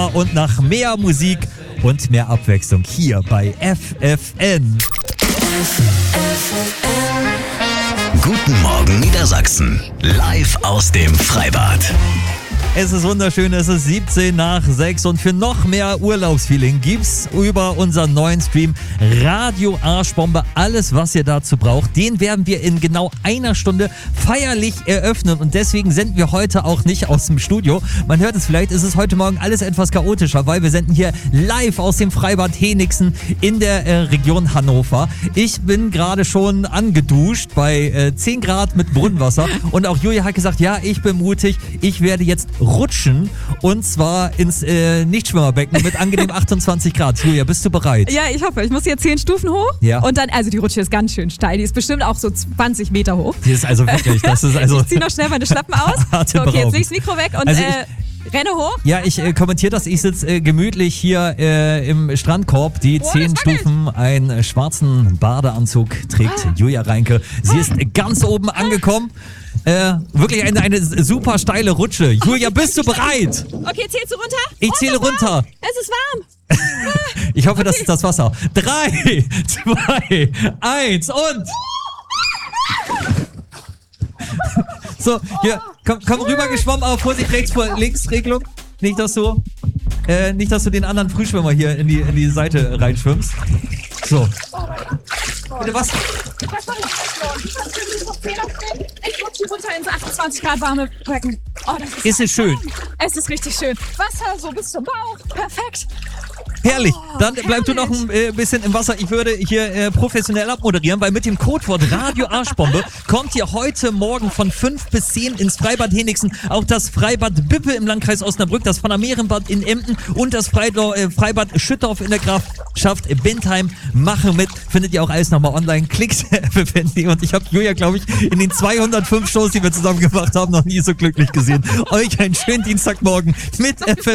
Sommer und nach mehr Musik und mehr Abwechslung hier bei FFN. Guten Morgen Niedersachsen, live aus dem Freibad. Es ist wunderschön, es ist 17 nach 6 und für noch mehr Urlaubsfeeling gibt's über unseren neuen Stream Radio Arschbombe alles, was ihr dazu braucht. Den werden wir in genau einer Stunde feierlich eröffnen und deswegen senden wir heute auch nicht aus dem Studio. Man hört es vielleicht, es ist heute Morgen alles etwas chaotischer, weil wir senden hier live aus dem Freibad Henigsen in der Region Hannover. Ich bin gerade schon angeduscht bei 10 Grad mit Brunnenwasser und auch Julia hat gesagt, ja, ich bin mutig, ich werde jetzt rutschen und zwar ins Nichtschwimmerbecken mit angenehm 28 Grad. Julia, bist du bereit? Ja, ich hoffe. Ich muss hier 10 Stufen hoch. Ja. Und dann, also die Rutsche ist ganz schön steil. Die ist bestimmt auch so 20 Meter hoch. Die ist also wirklich, das ist also... Ich zieh noch schnell meine Schlappen aus. So, okay, jetzt leg das Mikro weg und Also renne hoch. Ja, ich kommentiere das. Ich sitze gemütlich hier im Strandkorb. Die 10 Stufen, einen schwarzen Badeanzug trägt Julia Reinke. Sie ist ganz oben angekommen. Wirklich eine super steile Rutsche. Julia, bist du bereit? Okay, zählst du runter? Ich zähle runter. Es ist warm. Ich hoffe, das ist das Wasser. 3, 2, 1 und... So, hier, komm rüber geschwommen, aber Vorsicht, Linksregelung. Nicht, dass du den anderen Frühschwimmer hier in die Seite reinschwimmst. So. Bitte was? Ich rutsche runter ins 28 Grad warme Becken. Oh, das Ist es schön? Es ist richtig schön. Wasser so bis zum Bauch. Perfekt. Herrlich. Dann bleib du noch ein bisschen im Wasser. Ich würde hier professionell abmoderieren, weil mit dem Codewort Radio Arschbombe kommt ihr heute Morgen von 5 bis 10 ins Freibad Henigsen, auch das Freibad Bippe im Landkreis Osnabrück, das Panamerenbad in Emden und das Freibad Schüttorf in der Grafschaft Bentheim. Mache mit. Findet ihr auch alles nochmal online. Klickt FFN. Und ich habe Julia, glaube ich, in den 205 Shows, die wir zusammen gemacht haben, noch nie so glücklich gesehen. Euch einen schönen Dienstagmorgen mit FFN.